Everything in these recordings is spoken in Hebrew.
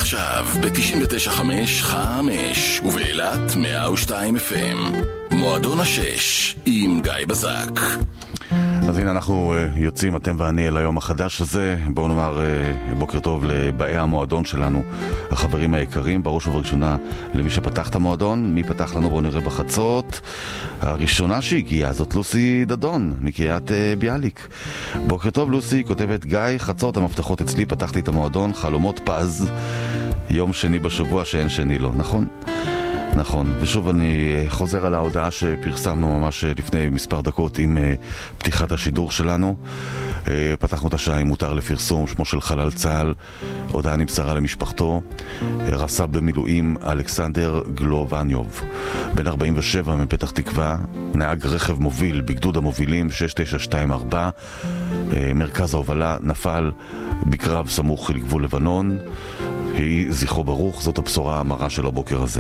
עכשיו ב-99.5 5 ובאילת 102 FM. מועדון השש עם גיא בזק. אז הנה אנחנו יוצאים, אתם ואני, אל היום החדש הזה. בואו נאמר בוקר טוב לבאי המועדון שלנו, החברים היקרים, בראש ובראשונה למי שפתח את המועדון. מי פתח לנו? בואו נראה בחצות. הראשונה שהגיעה זאת לוסי דדון מקריית ביאליק. בוקר טוב לוסי, כותבת גיא, חצות המפתחות אצלי, פתחתי את המועדון, חלומות פז, יום שני בשבוע שאין שני לו. נכון? נכון, ושוב אני חוזר על ההודעה שפרסמנו ממש לפני מספר דקות עם פתיחת השידור שלנו. פתחנו את השעה עם מותר לפרסום, שמו של חלל צה"ל, הודעה נמסרה למשפחתו, רס"ב במילואים אלכסנדר גלובניוב, בן 47 מפתח תקווה, נהג רכב מוביל בגדוד המובילים 6924, מרכז ההובלה, נפל בקרב סמוך לגבול לבנון. היא זכרו ברוך, זאת הבשורה המרה של הבוקר הזה.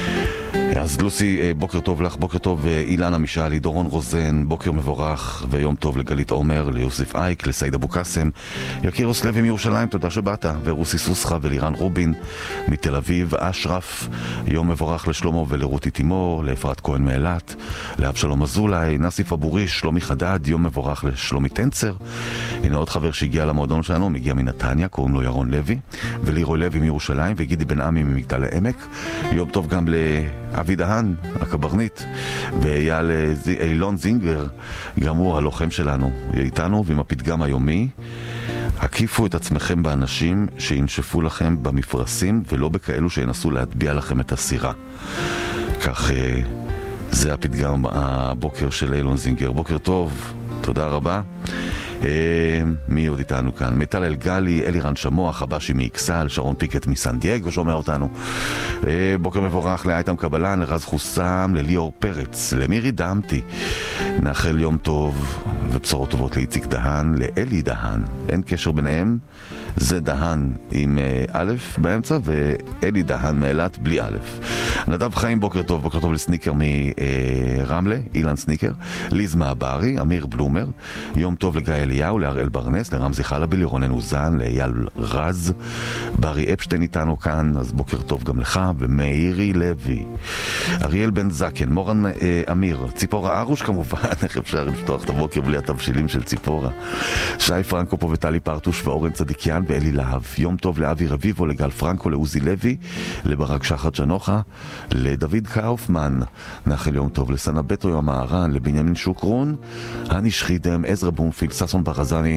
אז לוסי, בוקר טוב לך, בוקר טוב אילנה משאלי, דורון רוזן, בוקר מבורך ויום טוב לגלית עומר, ליוסף אייק, לסעיד אבו קסם, יקירוס לוי מירושלים, תודה שבאת, ורוסי סוסחה ולירן רובין מתל אביב, אשרף, יום מבורך לשלמה ולרותי תימור, לאפרת כהן מאילת, לאבשלום אזולאי, נסיף אבוריש, שלומי חדד, יום מבורך לשלומי טנצר. הנה עוד חבר שהגיע למועדון שלנו, מגיע מנתניה, קוראים לו ירון לוי, ולירוי לוי מירושלים, וגידי בן עמי ממגדל העמק. יום טוב גם אבי דהן, הקברנית, ואייל אילון זינגר, גם הוא הלוחם שלנו, איתנו ועם הפתגם היומי. הקיפו את עצמכם באנשים שינשפו לכם במפרסים ולא בכאלו שינסו להטביע לכם את הסירה. כך זה הפתגם הבוקר של אילון זינגר. בוקר טוב, תודה רבה. מי עוד איתנו כאן? מיטל אלגלי, אלירן שמוע, חבשי מאיקסל, שרון פיקט מסן דייגו שומע אותנו. בוקר מבורך לאייתם קבלן, לרז חוסם, לליאור פרץ, למירי דמתי. נאחל יום טוב ובשורות טובות לאיציק דהן, לאלי דהן, אין קשר ביניהם, זה דהן עם א' באמצע ואלי דהן מאילת בלי א'. נדב חיים, בוקר טוב, בוקר טוב לסניקר מרמלה, אילן סניקר, ליז מעברי, אמיר בלומר, יום טוב לגיא אליהו, להראל ברנס, לרמזי חלבי, לרונן אוזן, לאייל רז, ברי אפשטיין איתנו כאן, אז בוקר טוב גם לך, ומאירי לוי, אריאל בן זקן, מורן אמיר, ציפורה ארוש כמובן, איך אפשר לפתוח את הבוקר בלי התבשילים של ציפורה, שי פרנקו פה וטלי פרטוש ואורן צדיקיאן ואלי להב, יום טוב לאבי רביבו, לגל פרנקו, לעוזי לוי, לברק שחר ג'נוחה, לדוד קאופמן, נאחל יום טוב לסנה בטו יום הערן, לבנימין שוקרון, הני שחידם, עזרא בומפיל, ססון ברזני,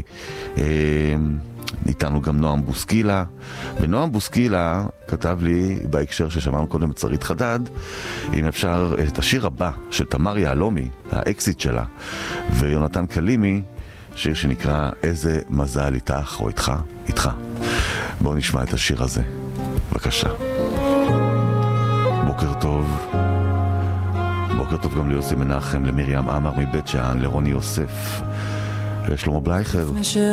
ניתנו גם נועם בוסקילה, ונועם בוסקילה כתב לי בהקשר ששמענו קודם את שרית חדד, אם אפשר את השיר הבא של תמר יעלומי, האקסיט שלה, ויונתן קלימי, שיר שנקרא איזה מזל איתך או איתך, איתך. בואו נשמע את השיר הזה, בבקשה. בוקר טוב, בוקר טוב גם ליוסי מנחם, למרים עמר מבית שאן, לרוני יוסף, לשלמה בלייכר.